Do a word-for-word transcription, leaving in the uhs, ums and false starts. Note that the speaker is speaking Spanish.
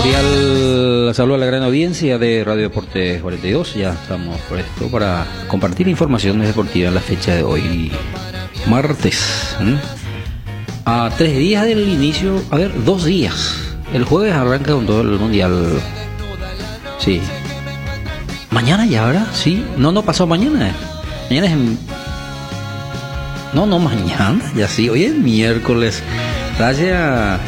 cordial saludo a la gran audiencia de Radio Deportes cuarenta y dos. Ya estamos por esto para compartir informaciones deportivas en la fecha de hoy, martes. ¿eh? A tres días del inicio, a ver, dos días. El jueves arranca con todo el mundial. Sí. Mañana ya, ¿verdad? Sí. No, no pasó mañana. Mañana es. En... No, no, mañana. Ya sí. Hoy es miércoles. Gracias.